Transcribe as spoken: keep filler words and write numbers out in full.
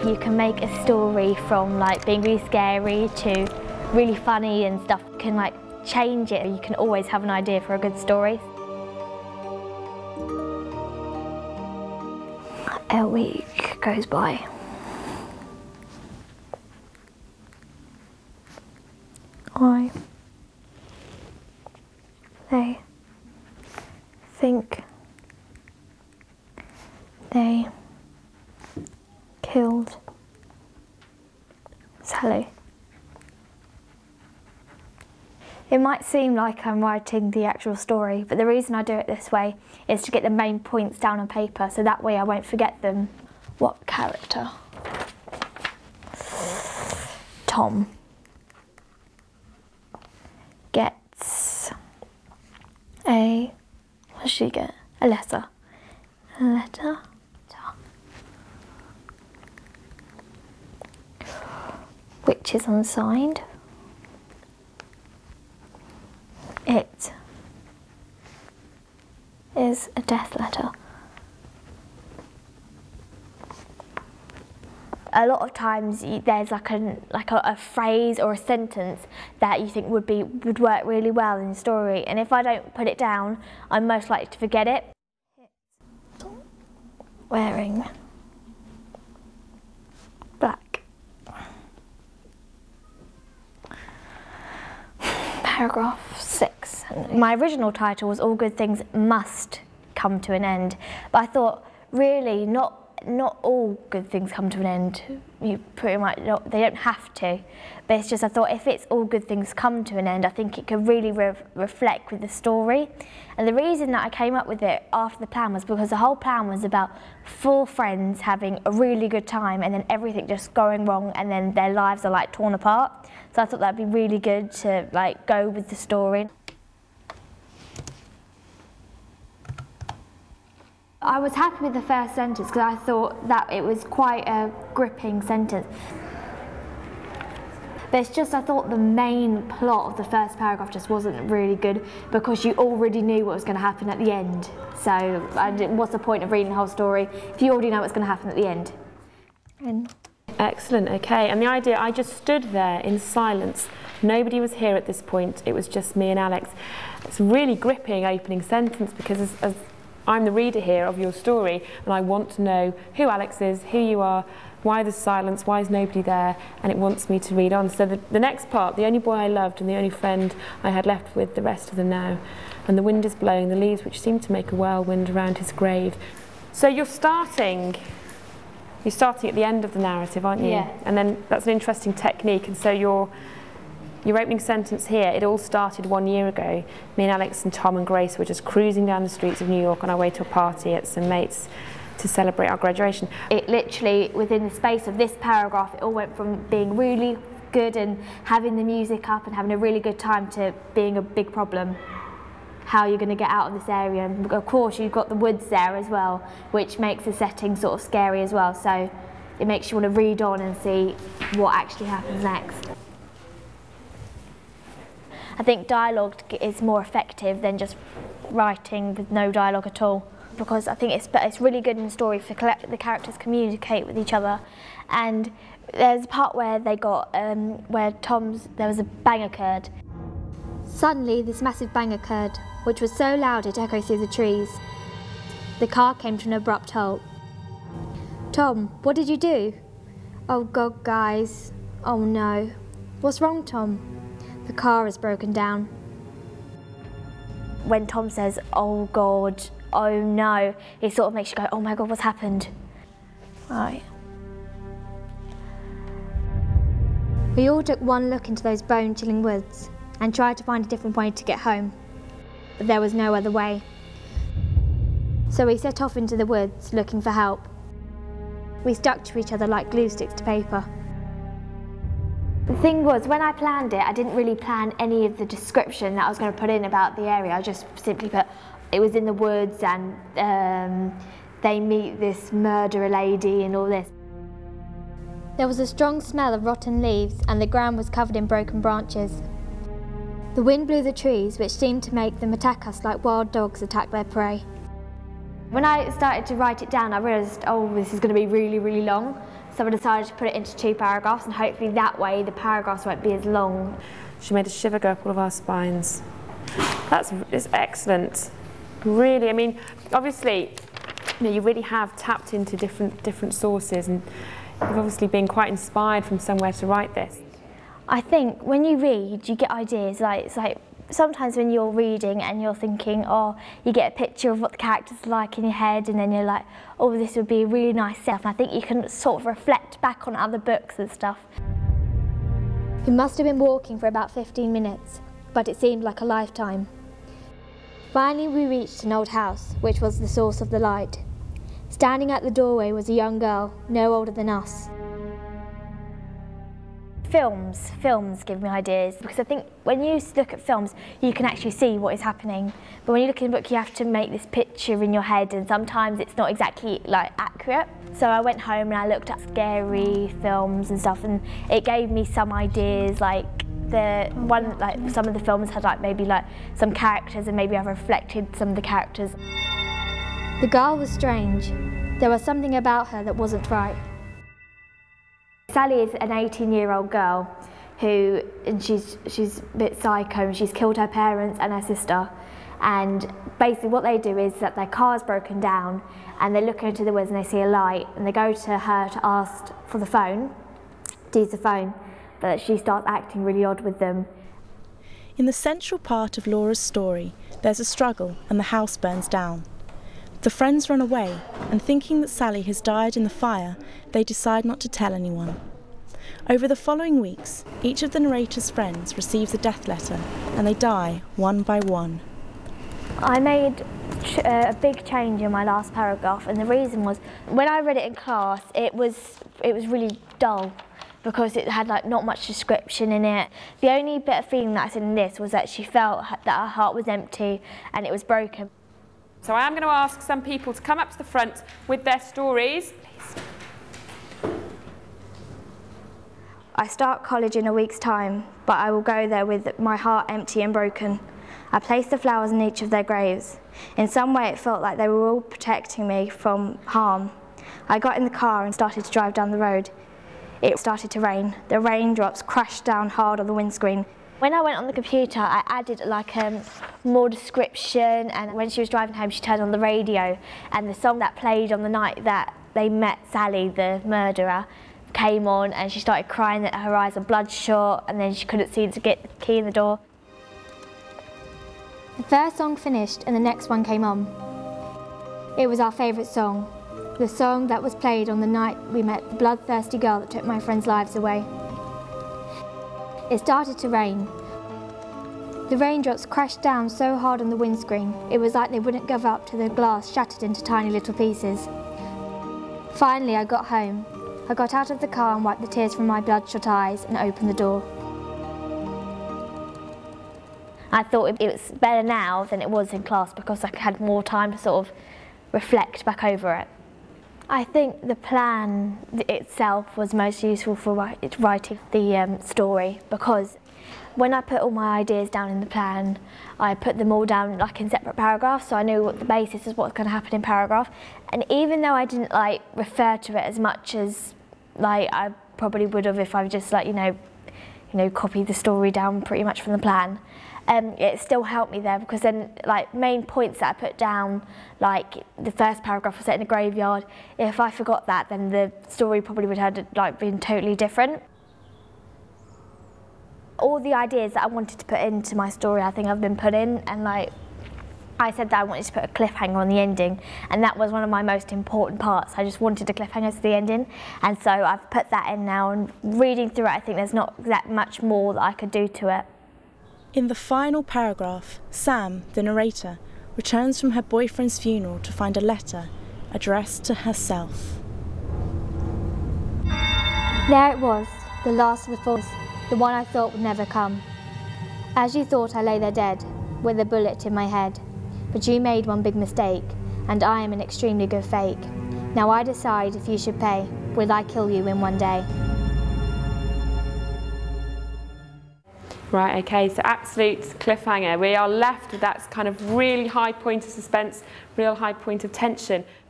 You can make a story from like being really scary to really funny and stuff. You can like change it. You can always have an idea for a good story. A week goes by. I they think they killed Sally. It might seem like I'm writing the actual story, but the reason I do it this way is to get the main points down on paper, so that way I won't forget them. What character? Tom gets a, what does she get? A letter. A letter. Which is unsigned. It is a death letter. A lot of times there's like a like a, a phrase or a sentence that you think would be would work really well in the story, and if I don't put it down, I'm most likely to forget it. Wearing black. Paragraph six. My original title was All Good Things Must Come to an End, but I thought really not not all good things come to an end. You pretty much not, they don't have to, but it's just I thought if it's all good things come to an end, I think it could really re reflect with the story. And the reason that I came up with it after the plan was because the whole plan was about four friends having a really good time and then everything just going wrong and then their lives are like torn apart. So I thought that'd be really good to like go with the story. I was happy with the first sentence because I thought that it was quite a gripping sentence. But it's just I thought the main plot of the first paragraph just wasn't really good because you already knew what was going to happen at the end. So I didn't, what's the point of reading the whole story if you already know what's going to happen at the end? And excellent, okay. And the idea, I just stood there in silence. Nobody was here at this point. It was just me and Alex. It's a really gripping opening sentence because as, as I'm the reader here of your story and I want to know who Alex is, who you are, why there's silence, why is nobody there, and it wants me to read on. So the, the next part, the only boy I loved and the only friend I had left with the rest of them now, and the wind is blowing the leaves which seem to make a whirlwind around his grave. So you're starting, you're starting at the end of the narrative, aren't you? Yeah. And then that's an interesting technique, and so you're Your opening sentence here, it all started one year ago. Me and Alex and Tom and Grace were just cruising down the streets of New York on our way to a party at some mates to celebrate our graduation. It literally, within the space of this paragraph, it all went from being really good and having the music up and having a really good time to being a big problem. How you're going to get out of this area. And of course, you've got the woods there as well, which makes the setting sort of scary as well. So it makes you want to read on and see what actually happens next. I think dialogue is more effective than just writing with no dialogue at all, because I think it's, it's really good in the story for the characters communicate with each other. And there's a part where they got, um, where Tom's, there was a bang occurred. Suddenly this massive bang occurred, which was so loud it echoed through the trees. The car came to an abrupt halt. Tom, what did you do? Oh God, guys. Oh no. What's wrong, Tom? The car is broken down. When Tom says, oh God, oh no, it sort of makes you go, oh my God, what's happened? Right. We all took one look into those bone-chilling woods and tried to find a different way to get home, but there was no other way. So we set off into the woods looking for help. We stuck to each other like glue sticks to paper. The thing was, when I planned it, I didn't really plan any of the description that I was going to put in about the area. I just simply put, it was in the woods and um, they meet this murderer lady and all this. There was a strong smell of rotten leaves and the ground was covered in broken branches. The wind blew the trees, which seemed to make them attack us like wild dogs attack their prey. When I started to write it down, I realised, oh, this is going to be really, really long. So I decided to put it into two paragraphs, and hopefully that way the paragraphs won't be as long. She made a shiver go up all of our spines. That's it's excellent. Really, I mean, obviously, you know, you really have tapped into different different sources, and you've obviously been quite inspired from somewhere to write this. I think when you read, you get ideas. Like it's like sometimes when you're reading and you're thinking, oh, you get a picture of what the characters are like in your head, and then you're like, oh, this would be a really nice set. And I think you can sort of reflect back on other books and stuff. We must have been walking for about fifteen minutes, but it seemed like a lifetime. Finally, we reached an old house, which was the source of the light. Standing at the doorway was a young girl, no older than us. Films, films give me ideas, because I think when you look at films, you can actually see what is happening. But when you look in a book, you have to make this picture in your head, and sometimes it's not exactly like accurate. So I went home and I looked at scary films and stuff, and it gave me some ideas. Like the one, like some of the films had like maybe like some characters, and maybe I've reflected some of the characters. The girl was strange. There was something about her that wasn't right. Sally is an eighteen-year-old girl who, and she's she's a bit psycho, and she's killed her parents and her sister. And basically what they do is that their car's broken down, and they look into the woods and they see a light, and they go to her to ask for the phone, to use the phone, but she starts acting really odd with them. In the central part of Laura's story, there's a struggle and the house burns down. The friends run away, and thinking that Sally has died in the fire, they decide not to tell anyone. Over the following weeks, each of the narrator's friends receives a death letter, and they die one by one. I made a big change in my last paragraph, and the reason was when I read it in class, it was it was really dull because it had like not much description in it. The only bit of feeling that I said in this was that she felt that her heart was empty and it was broken. So I am going to ask some people to come up to the front with their stories. Please. I start college in a week's time, but I will go there with my heart empty and broken. I placed the flowers in each of their graves. In some way it felt like they were all protecting me from harm. I got in the car and started to drive down the road. It started to rain. The raindrops crashed down hard on the windscreen. When I went on the computer, I added like um, more description, and when she was driving home, she turned on the radio, and the song that played on the night that they met Sally, the murderer, came on, and she started crying that her eyes are bloodshot, and then she couldn't see to get the key in the door. The first song finished and the next one came on. It was our favourite song, the song that was played on the night we met the bloodthirsty girl that took my friends' lives away. It started to rain. The raindrops crashed down so hard on the windscreen, it was like they wouldn't give up till the glass shattered into tiny little pieces. Finally, I got home. I got out of the car and wiped the tears from my bloodshot eyes and opened the door. I thought it was better now than it was in class because I had more time to sort of reflect back over it. I think the plan itself was most useful for writing the um, story, because when I put all my ideas down in the plan, I put them all down like in separate paragraphs, so I knew what the basis is, what's going to happen in paragraph. And even though I didn't like refer to it as much as like I probably would have if I just like you know, you know, copied the story down pretty much from the plan, um, it still helped me there, because then like main points that I put down, like the first paragraph was set in a graveyard. If I forgot that, then the story probably would have like been totally different. All the ideas that I wanted to put into my story, I think I've been put in, and like I said that I wanted to put a cliffhanger on the ending, and that was one of my most important parts. I just wanted a cliffhanger to the ending, and so I've put that in now, and reading through it I think there's not that much more that I could do to it. In the final paragraph, Sam, the narrator, returns from her boyfriend's funeral to find a letter addressed to herself. There it was, the last of the force, the one I thought would never come. As you thought, I lay there dead, with a bullet in my head. But you made one big mistake, and I am an extremely good fake. Now I decide if you should pay, will I kill you in one day? Right, okay, so absolute cliffhanger. We are left with that kind of really high point of suspense, real high point of tension.